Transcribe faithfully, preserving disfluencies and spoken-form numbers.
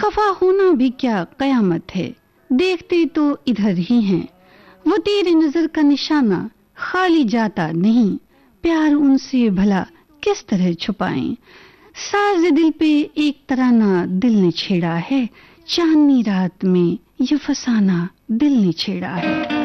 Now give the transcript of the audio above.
खफा होना भी क्या कयामत है, देखते तो इधर ही हैं। वो तेरी नजर का निशाना खाली जाता नहीं, प्यार उनसे भला किस तरह छुपाएं। साज दिल पे एक तराना दिल ने छेड़ा है, चांदनी रात में ये फसाना दिल ने छेड़ा है।